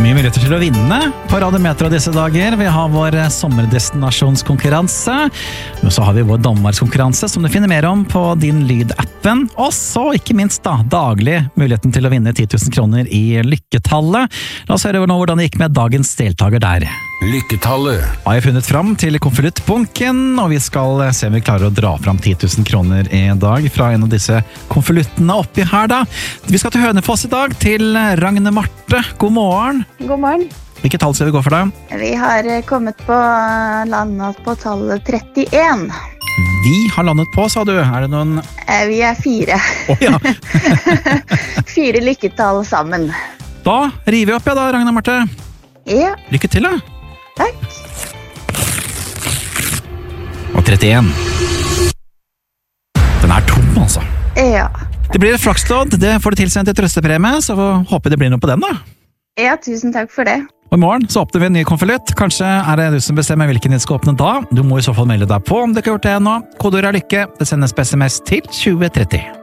Mye muligheter til å vinne på Radio Metro disse dager. Vi har vår sommerdestinasjonskonkurranse. Og så har vi vår Danmarkskonkurranse, som du finner mer om på din Lyd-appen. Og så, ikke minst da, daglig muligheten til å vinne 10 000 kroner i Lykketallet. La oss høre nå hvordan det gikk med dagens deltaker der. Lykketallet. Har jeg funnet fram til konvoluttbunken, og vi skal se om vi klarer å dra fram 10 000 kroner i dag fra en av disse konvoluttene oppi her da. Vi skal til Hønefoss i dag, til Ragne Marte. God morgen. God morgen. Hvilke tall skal vi gå for deg? Vi har kommet på landet på tallet 31. Vi har landet på, sa du. Er det noen... Vi er 4. Ja. 4 lykketall sammen. Da river vi opp, da, Ragne Marte. Ja. Lykke til, da. Takk. Og 31. Den er tom, altså. Ja. Det blir et flakslodd. Det får du tilsendt til trøstepremie, så håper jeg det blir noe på den, da. Ja, tusen takk for det. Og i morgen så åpner vi en ny konvolutt. Kanskje er det du som bestemmer hvilken vi skal åpne da. Du må i så fall melde deg på om du ikke har gjort det ennå. Kodeord er lykke. Det sendes på SMS til 2030.